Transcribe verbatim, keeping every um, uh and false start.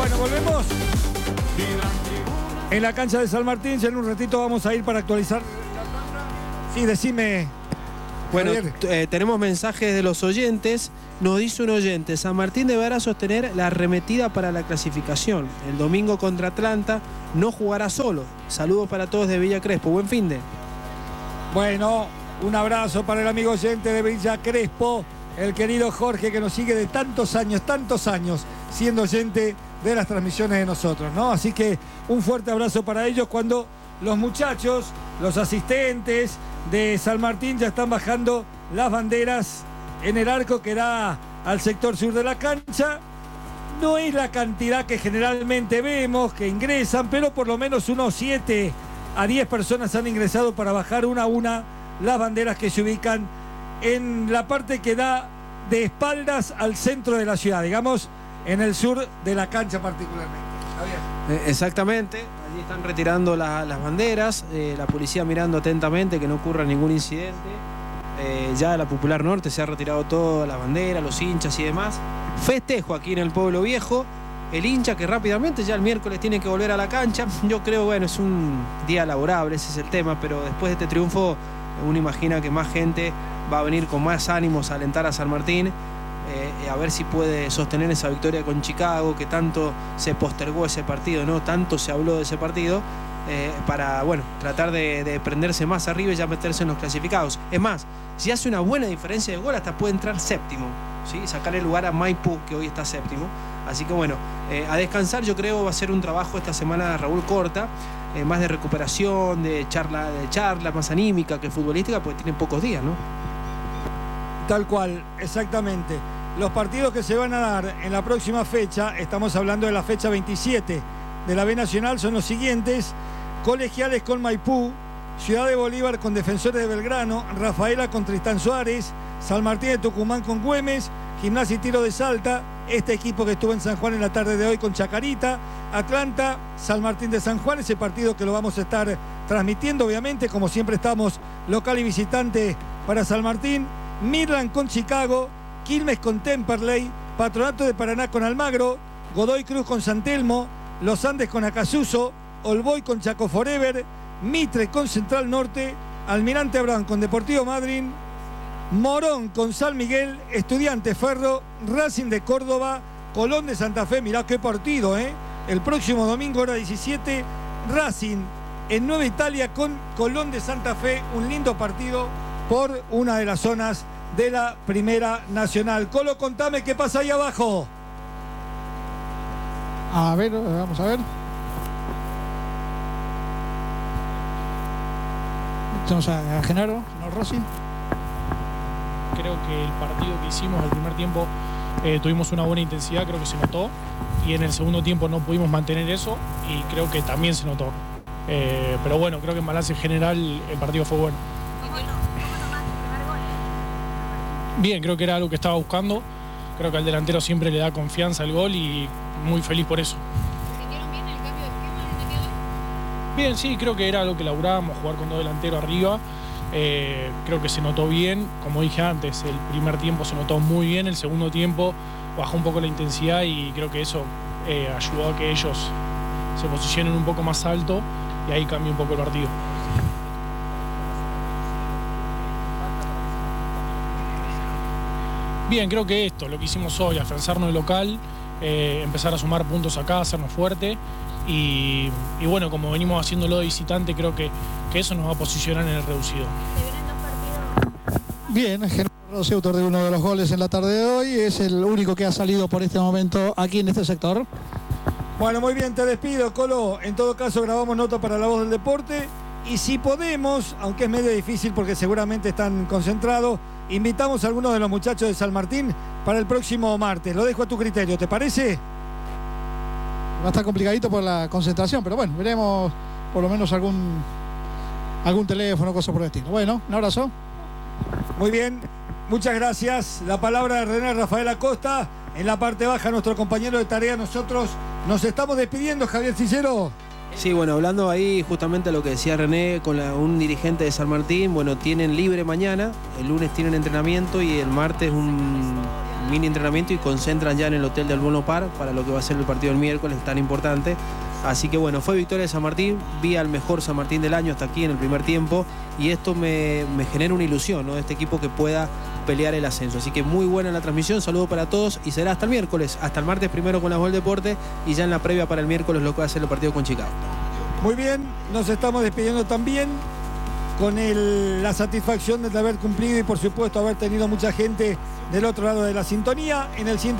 Bueno, volvemos en la cancha de San Martín. Ya en un ratito vamos a ir para actualizar la tabla. Sí, decime. Bueno, eh, tenemos mensajes de los oyentes. Nos dice un oyente: San Martín deberá sostener la arremetida para la clasificación. El domingo contra Atlanta no jugará solo. Saludos para todos de Villa Crespo. Buen fin de. Bueno, un abrazo para el amigo oyente de Villa Crespo, el querido Jorge, que nos sigue de tantos años, tantos años, siendo oyente de las transmisiones de nosotros, ¿no? Así que un fuerte abrazo para ellos cuando los muchachos, los asistentes de San Martín ya están bajando las banderas en el arco que da al sector sur de la cancha. No es la cantidad que generalmente vemos que ingresan, pero por lo menos unos siete a diez personas han ingresado para bajar una a una las banderas que se ubican en la parte que da de espaldas al centro de la ciudad, digamos, en el sur de la cancha particularmente. Javier. Eh, exactamente, allí están retirando la, las banderas, eh, la policía mirando atentamente que no ocurra ningún incidente. Eh, ya de la Popular Norte se ha retirado todas las banderas, los hinchas y demás. Festejo aquí en el Pueblo Viejo. El hincha que rápidamente ya el miércoles tiene que volver a la cancha. Yo creo, bueno, es un día laborable, ese es el tema, pero después de este triunfo uno imagina que más gente va a venir con más ánimos a alentar a San Martín, eh, a ver si puede sostener esa victoria con Chicago, que tanto se postergó ese partido, ¿no? Tanto se habló de ese partido, eh, para, bueno, tratar de, de prenderse más arriba y ya meterse en los clasificados. Es más, si hace una buena diferencia de gol, hasta puede entrar séptimo, ¿sí? Sacar el lugar a Maipú, que hoy está séptimo. Así que bueno, eh, a descansar. Yo creo va a ser un trabajo esta semana Raúl corta, eh, más de recuperación, de charla, de charla más anímica que futbolística, porque tienen pocos días, ¿no? Tal cual, exactamente. Los partidos que se van a dar en la próxima fecha, estamos hablando de la fecha veintisiete de la B Nacional, son los siguientes: Colegiales con Maipú, Ciudad de Bolívar con Defensores de Belgrano, Rafaela con Tristán Suárez, San Martín de Tucumán con Güemes, Gimnasia y Tiro de Salta, este equipo que estuvo en San Juan en la tarde de hoy con Chacarita, Atlanta, San Martín de San Juan, ese partido que lo vamos a estar transmitiendo, obviamente, como siempre estamos local y visitante para San Martín, Midland con Chicago, Quilmes con Temperley, Patronato de Paraná con Almagro, Godoy Cruz con San Telmo, Los Andes con Acasuso, Olboy con Chaco Forever, Mitre con Central Norte, Almirante Brown con Deportivo Madryn, Morón con San Miguel, Estudiantes Ferro, Racing de Córdoba, Colón de Santa Fe. Mirá qué partido, ¿eh? El próximo domingo, hora diecisiete, Racing en Nueva Italia con Colón de Santa Fe. Un lindo partido por una de las zonas de la Primera Nacional. Colo, contame qué pasa ahí abajo. A ver, vamos a ver. Vamos a Genaro, Genaro Rossi. Creo que el partido que hicimos el primer tiempo eh, tuvimos una buena intensidad, creo que se notó, y en el segundo tiempo no pudimos mantener eso y creo que también se notó. Eh, pero bueno, creo que en balance general el partido fue bueno. Bien, creo que era algo que estaba buscando, creo que al delantero siempre le da confianza el gol y muy feliz por eso. ¿Sintieron bien el cambio de esquema en el día de hoy? Bien, sí, creo que era algo que laburábamos, jugar con dos delanteros arriba. Eh, creo que se notó bien, como dije antes, el primer tiempo se notó muy bien, el segundo tiempo bajó un poco la intensidad y creo que eso eh, ayudó a que ellos se posicionen un poco más alto y ahí cambió un poco el partido. Bien, creo que esto, lo que hicimos hoy, afianzarnos el local, eh, empezar a sumar puntos acá, hacernos fuerte y, y bueno, como venimos haciéndolo de visitante, creo que, que eso nos va a posicionar en el reducido. ¿Se vienen dos partidos? Bien, Genaro Rossi, autor de uno de los goles en la tarde de hoy, es el único que ha salido por este momento aquí en este sector. Bueno, muy bien, te despido, Colo. En todo caso, grabamos nota para La Voz del Deporte y si podemos, aunque es medio difícil porque seguramente están concentrados, invitamos a algunos de los muchachos de San Martín para el próximo martes. Lo dejo a tu criterio, ¿te parece? Va a estar complicadito por la concentración, pero bueno, veremos por lo menos algún algún teléfono, cosa por el estilo. Bueno, un abrazo. Muy bien, muchas gracias. La palabra de René Rafael Acosta. En la parte baja, nuestro compañero de tarea. Nosotros nos estamos despidiendo, Javier Cicero. Sí, bueno, hablando ahí justamente lo que decía René con la, un dirigente de San Martín, bueno, tienen libre mañana, el lunes tienen entrenamiento y el martes un mini entrenamiento y concentran ya en el hotel del Bono Par para lo que va a ser el partido del miércoles tan importante. Así que bueno, fue victoria de San Martín, vi al mejor San Martín del año hasta aquí en el primer tiempo y esto me, me genera una ilusión, ¿no? De este equipo que pueda pelear el ascenso. Así que muy buena la transmisión, saludo para todos y será hasta el miércoles, hasta el martes primero con la Gol Deporte y ya en la previa para el miércoles lo que va a ser el partido con Chicago. Muy bien, nos estamos despidiendo también con el, la satisfacción de haber cumplido y por supuesto haber tenido mucha gente del otro lado de la sintonía en el ciento